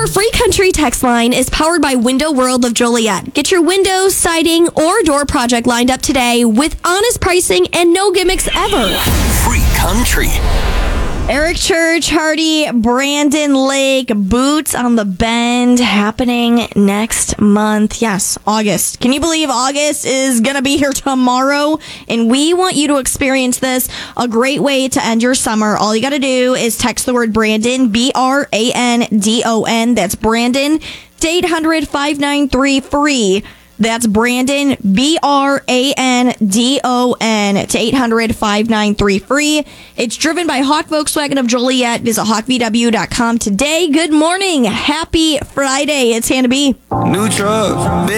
Free Country text line is powered by Window World of Joliet. Get your window, siding, or door project lined up today with honest pricing and no gimmicks ever. Free Country. Eric Church, Hardy, Brandon Lake, Boots on the Bend happening next month. Yes, August. Can you believe August is going to be here tomorrow? And we want you to experience this. A great way to end your summer. All you got to do is text the word Brandon, BRANDON. That's Brandon to 800-593-FREE. That's Brandon, BRANDON to 800-593-FREE. It's driven by Hawk Volkswagen of Joliet. Visit hawkvw.com today. Good morning. Happy Friday. It's Hannah B. New truck.